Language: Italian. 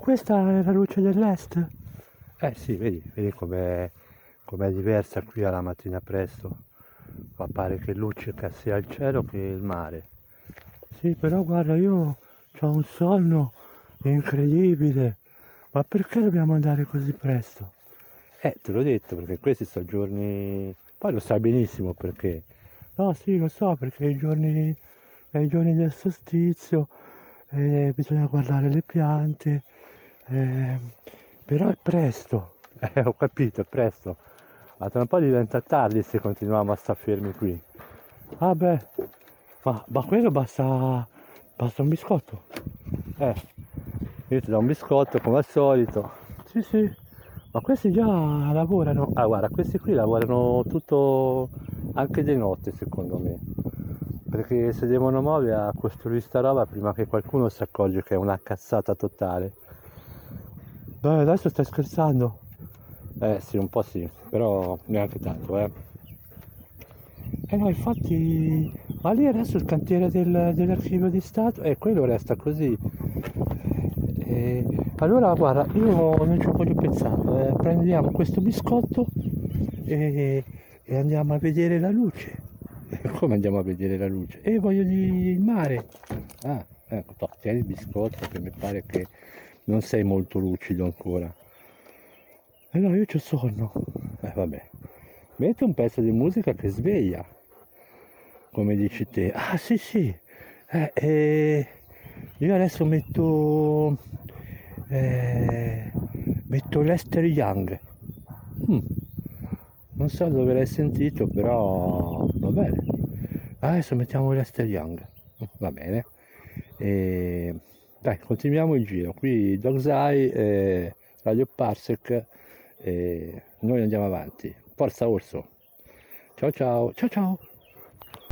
questa è la luce dell'est? Sì, vedi com'è diversa qui alla mattina presto. Qua pare che luccica sia il cielo che il mare. Sì, però guarda, io ho un sonno incredibile. Ma perché dobbiamo andare così presto? Te l'ho detto, perché questi sono giorni... Poi lo sai benissimo perché. No, sì, lo so, perché i giorni del solstizio, bisogna guardare le piante, eh, però è presto. Ho capito, è presto. Ma tra un po' diventa tardi se continuiamo a star fermi qui. Ah beh, ma quello basta un biscotto. Io ti do un biscotto come al solito. Sì, sì, ma questi già lavorano. Ah, guarda, questi qui lavorano tutto anche di notte, secondo me. Perché se devono muovere a costruire sta roba prima che qualcuno si accorge che è una cazzata totale. Dai, adesso stai scherzando? Sì, un po' sì, però neanche tanto, eh. No, infatti, ma lì adesso il cantiere dell'archivio di Stato, quello resta così. Allora, guarda, io non ci voglio pensare, prendiamo questo biscotto e andiamo a vedere la luce. Come andiamo a vedere la luce? Voglio dire il mare. Ah, ecco, tieni il biscotto che mi pare che non sei molto lucido ancora. No, io c'ho sonno. Vabbè. Metti un pezzo di musica che sveglia, come dici te. Ah, sì, sì. Io adesso metto Lester Young. Mm, Non so dove l'hai sentito, però va bene. Adesso mettiamo Lester Young. Va bene. Dai, continuiamo il giro. Qui Dog's Eye, Radio Parsec, noi andiamo avanti. Forza Orso. Ciao ciao, ciao ciao.